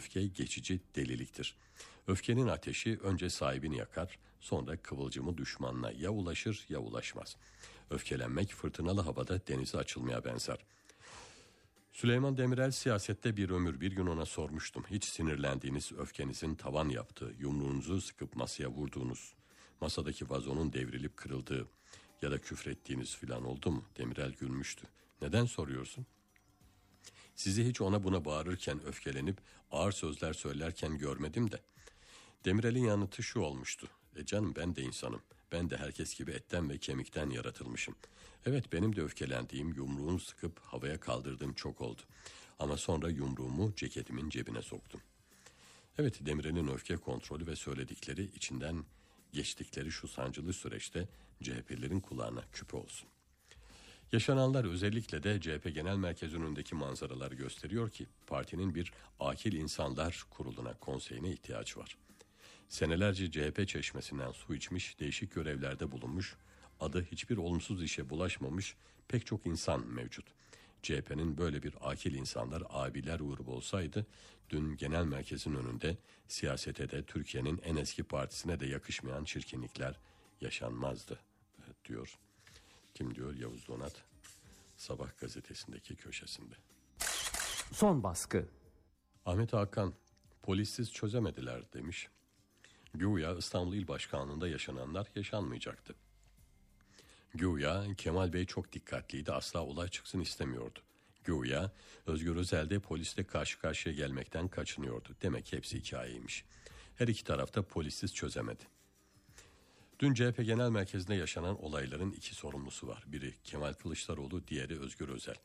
öfke geçici deliliktir. Öfkenin ateşi önce sahibini yakar, sonra kıvılcımı düşmanına ya ulaşır ya ulaşmaz. Öfkelenmek fırtınalı havada denize açılmaya benzer. Süleyman Demirel siyasette bir ömür. Bir gün ona sormuştum. Hiç sinirlendiğiniz, öfkenizin tavan yaptığı, yumruğunuzu sıkıp masaya vurduğunuz, masadaki vazonun devrilip kırıldığı ya da küfrettiğiniz filan oldu mu? Demirel gülmüştü. Neden soruyorsun? Sizi hiç ona buna bağırırken, öfkelenip ağır sözler söylerken görmedim de. Demirel'in yanıtı şu olmuştu. Canım, ben de insanım. Ben de herkes gibi etten ve kemikten yaratılmışım. Evet, benim de öfkelendiğim, yumruğumu sıkıp havaya kaldırdığım çok oldu. Ama sonra yumruğumu ceketimin cebine soktum. Evet, Demirel'in öfke kontrolü ve söyledikleri içinden geçtikleri şu sancılı süreçte CHP'lerin kulağına küpe olsun. Yaşananlar özellikle de CHP Genel Merkezi önündeki manzaralar gösteriyor ki partinin bir akil insanlar kuruluna, konseyine ihtiyacı var. Senelerce CHP çeşmesinden su içmiş, değişik görevlerde bulunmuş, adı hiçbir olumsuz işe bulaşmamış pek çok insan mevcut. CHP'nin böyle bir akil insanlar, abiler grubu olsaydı, dün genel merkezin önünde siyasete de Türkiye'nin en eski partisine de yakışmayan çirkinlikler yaşanmazdı, diyor. Kim diyor? Yavuz Donat, Sabah gazetesindeki köşesinde. Son baskı. Ahmet Hakan, polissiz çözemediler demiş. Güya İstanbul İl Başkanlığı'nda yaşananlar yaşanmayacaktı. Güya Kemal Bey çok dikkatliydi, asla olay çıksın istemiyordu. Güya Özgür Özel de polisle karşı karşıya gelmekten kaçınıyordu. Demek ki hepsi hikayeymiş. Her iki tarafta polissiz çözemedi. Dün CHP Genel Merkezi'nde yaşanan olayların iki sorumlusu var. Biri Kemal Kılıçdaroğlu, diğeri Özgür Özel.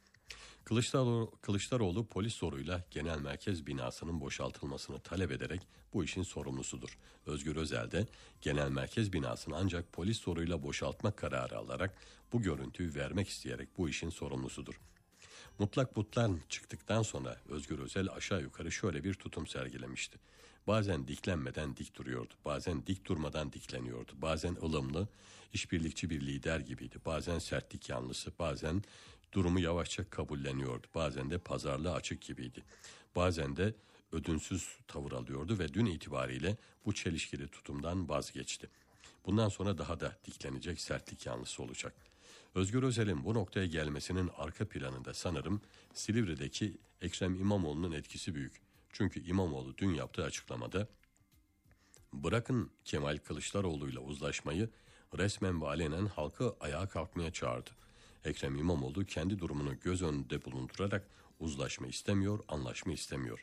Kılıçdaroğlu polis zoruyla genel merkez binasının boşaltılmasını talep ederek bu işin sorumlusudur. Özgür Özel de genel merkez binasını ancak polis zoruyla boşaltma kararı alarak bu görüntüyü vermek isteyerek bu işin sorumlusudur. Mutlak butlan çıktıktan sonra Özgür Özel aşağı yukarı şöyle bir tutum sergilemişti. Bazen diklenmeden dik duruyordu, bazen dik durmadan dikleniyordu, bazen ılımlı, işbirlikçi bir lider gibiydi, bazen sertlik yanlısı, bazen durumu yavaşça kabulleniyordu, bazen de pazarlığa açık gibiydi, bazen de ödünsüz tavır alıyordu ve dün itibariyle bu çelişkili tutumdan vazgeçti. Bundan sonra daha da diklenecek, sertlik yanlısı olacak. Özgür Özel'in bu noktaya gelmesinin arka planında sanırım Silivri'deki Ekrem İmamoğlu'nun etkisi büyük. Çünkü İmamoğlu dün yaptığı açıklamada bırakın Kemal Kılıçdaroğlu'yla uzlaşmayı, resmen ve alenen halkı ayağa kalkmaya çağırdı. Ekrem İmamoğlu kendi durumunu göz önünde bulundurarak uzlaşma istemiyor, anlaşma istemiyor.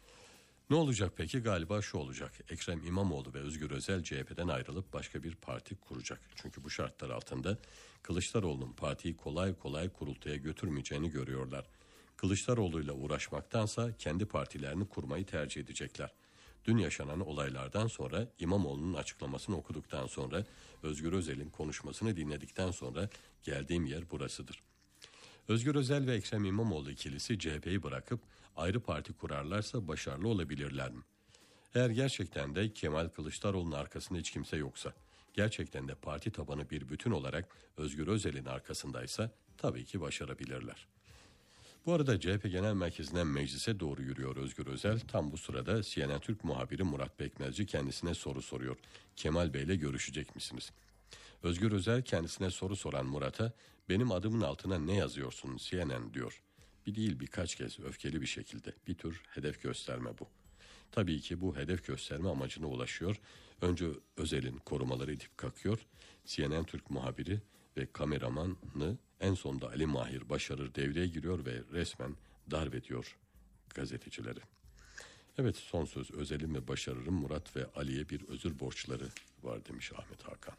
Ne olacak peki? Galiba şu olacak. Ekrem İmamoğlu ve Özgür Özel CHP'den ayrılıp başka bir parti kuracak. Çünkü bu şartlar altında Kılıçdaroğlu'nun partiyi kolay kolay kurultaya götürmeyeceğini görüyorlar. Kılıçdaroğlu'yla uğraşmaktansa kendi partilerini kurmayı tercih edecekler. Dün yaşanan olaylardan sonra, İmamoğlu'nun açıklamasını okuduktan sonra, Özgür Özel'in konuşmasını dinledikten sonra geldiğim yer burasıdır. Özgür Özel ve Ekrem İmamoğlu ikilisi CHP'yi bırakıp ayrı parti kurarlarsa başarılı olabilirler mi? Eğer gerçekten de Kemal Kılıçdaroğlu'nun arkasında hiç kimse yoksa, gerçekten de parti tabanı bir bütün olarak Özgür Özel'in arkasındaysa tabii ki başarabilirler. Bu arada CHP Genel Merkezi'nden meclise doğru yürüyor Özgür Özel. Tam bu sırada CNN Türk muhabiri Murat Bekmezci kendisine soru soruyor. Kemal Bey'le görüşecek misiniz? Özgür Özel kendisine soru soran Murat'a benim adımın altına ne yazıyorsun CNN diyor. Bir değil birkaç kez öfkeli bir şekilde, bir tür hedef gösterme bu. Tabii ki bu hedef gösterme amacına ulaşıyor. Önce Özel'in korumaları itip kalkıyor. CNN Türk muhabiri ve kameramanı, en sonunda Ali Mahir Başarır devreye giriyor ve resmen darp ediyor gazetecileri. Evet, son söz Özel'in ve Başarır'ın Murat ve Ali'ye bir özür borçları var demiş Ahmet Hakan.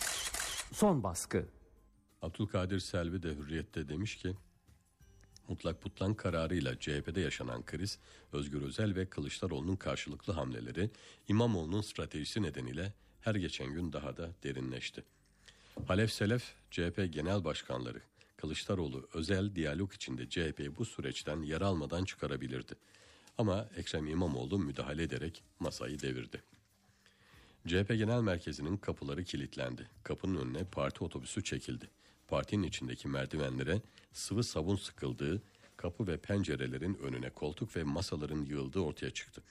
Son baskı. Abdülkadir Selvi de Hürriyet'te demiş ki, mutlak butlan kararıyla CHP'de yaşanan kriz, Özgür Özel ve Kılıçdaroğlu'nun karşılıklı hamleleri, İmamoğlu'nun stratejisi nedeniyle her geçen gün daha da derinleşti. Halef Selef, CHP Genel Başkanları Kılıçdaroğlu, Özel diyalog içinde CHP'yi bu süreçten yara almadan çıkarabilirdi. Ama Ekrem İmamoğlu müdahale ederek masayı devirdi. CHP Genel Merkezi'nin kapıları kilitlendi. Kapının önüne parti otobüsü çekildi. Partinin içindeki merdivenlere sıvı sabun sıkıldığı, kapı ve pencerelerin önüne koltuk ve masaların yığıldığı ortaya çıktı.